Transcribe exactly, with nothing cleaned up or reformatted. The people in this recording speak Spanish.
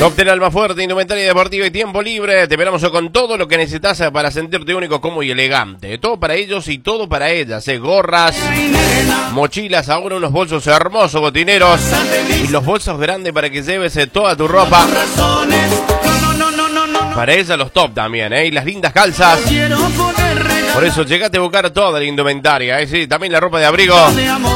Top del alma fuerte, indumentaria deportiva y tiempo libre. Te esperamos con todo lo que necesitas para sentirte único, cómodo y elegante. Todo para ellos y todo para ellas. ¿eh? Gorras, mochilas, ahora unos bolsos hermosos, botineros. Y los bolsos grandes para que lleves eh, toda tu ropa. Para ellas los top también, ¿eh? Y las lindas calzas. Por eso llegaste a buscar toda la indumentaria, ¿eh? Sí, también la ropa de abrigo.